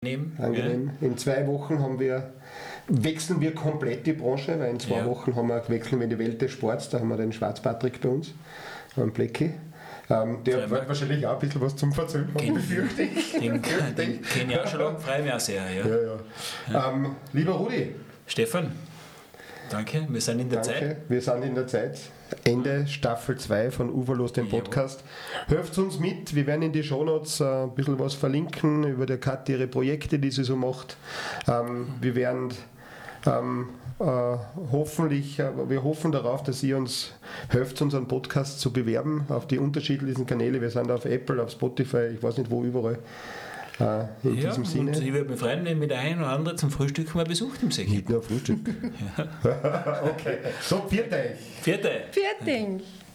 Angenehm. In 2 Wochen wechseln wir komplett die Branche, weil in 2 Wochen wechseln wir in die Welt des Sports, da haben wir den Schwarz-Patrick bei uns, einen Blecki. Der wird wahrscheinlich auch ein bisschen was zum Verzögern haben, befürchte ich. Den kenne ich auch schon lange, freue mich auch sehr. Ja. Lieber Rudi. Stefan, danke, wir sind in der Zeit. Wir sind in der Zeit. Ende Staffel 2 von Uferlos, dem Podcast. Hört uns mit, wir werden in die Shownotes ein bisschen was verlinken über der Kathi, ihre Projekte, die sie so macht. Wir werden wir hoffen darauf, dass ihr uns helft, unseren Podcast zu bewerben auf die unterschiedlichen Kanäle. Wir sind auf Apple, auf Spotify, ich weiß nicht wo, überall. In diesem Sinne. Ich würde mich freuen, wenn mit ein oder andere zum Frühstück mal besucht im Säckchen. Nicht nur Frühstück. Okay. So, viert euch. Viert euch.